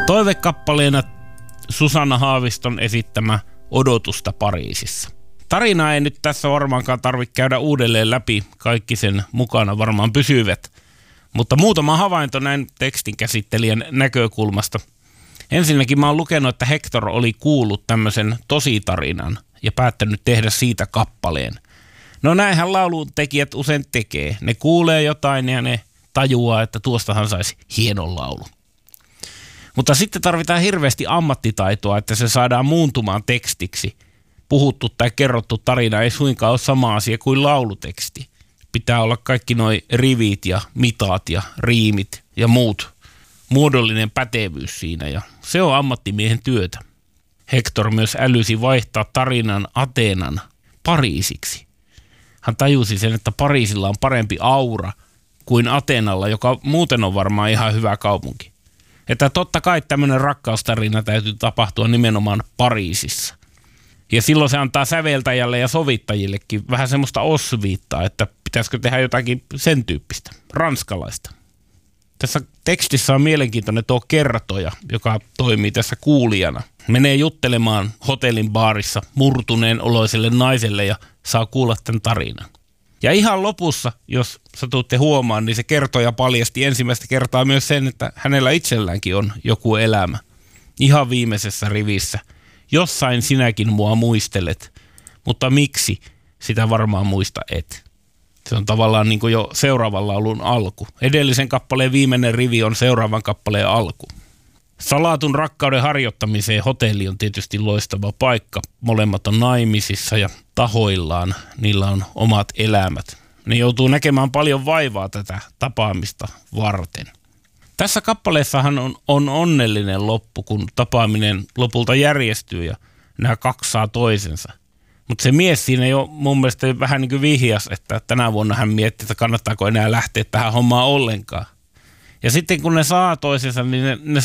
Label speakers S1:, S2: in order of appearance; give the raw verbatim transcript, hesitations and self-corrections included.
S1: Toivekappaleena Susanna Haaviston esittämä Odotusta Pariisissa. Tarinaa ei nyt tässä varmaankaan tarvitse käydä uudelleen läpi, kaikki sen mukana varmaan pysyvät. Mutta muutama havainto näin tekstin käsittelijän näkökulmasta. Ensinnäkin mä oon lukenut, että Hector oli kuullut tämmöisen tositarinan ja päättänyt tehdä siitä kappaleen. No näinhän laulun tekijät usein tekee. Ne kuulee jotain ja ne tajuaa, että tuostahan saisi hienon laulun. Mutta sitten tarvitaan hirveästi ammattitaitoa, että se saadaan muuntumaan tekstiksi. Puhuttu tai kerrottu tarina ei suinkaan ole sama asia kuin lauluteksti. Pitää olla kaikki nuo rivit ja mitat ja riimit ja muut. Muodollinen pätevyys siinä ja se on ammattimiehen työtä. Hector myös älysi vaihtaa tarinan Ateenan Pariisiksi. Hän tajusi sen, että Pariisilla on parempi aura kuin Ateenalla, joka muuten on varmaan ihan hyvä kaupunki. Että totta kai tämmöinen rakkaustarina täytyy tapahtua nimenomaan Pariisissa. Ja silloin se antaa säveltäjälle ja sovittajillekin vähän semmoista osviittaa, että pitäisikö tehdä jotakin sen tyyppistä, ranskalaista. Tässä tekstissä on mielenkiintoinen tuo kertoja, joka toimii tässä kuulijana. Menee juttelemaan hotellin baarissa murtuneen oloiselle naiselle ja saa kuulla tämän tarinan. Ja ihan lopussa, jos satutte huomaan, niin se kertoja paljasti ensimmäistä kertaa myös sen, että hänellä itselläänkin on joku elämä. Ihan viimeisessä rivissä. Jossain sinäkin mua muistelet, mutta miksi sitä varmaan muista et. Se on tavallaan niin kuin jo seuraavan laulun alku. Edellisen kappaleen viimeinen rivi on seuraavan kappaleen alku. Salatun rakkauden harjoittamiseen hotelli on tietysti loistava paikka. Molemmat on naimisissa ja tahoillaan. Niillä on omat elämät. Ne joutuu näkemään paljon vaivaa tätä tapaamista varten. Tässä kappaleessahan on, on onnellinen loppu, kun tapaaminen lopulta järjestyy ja nämä kaksi saa toisensa. Mutta se mies siinä jo mun mielestä vähän niin kuin vihjas, että tänä vuonna hän mietti, että kannattaako enää lähteä tähän hommaan ollenkaan. Ja sitten kun ne saa toisensa, niin ne, ne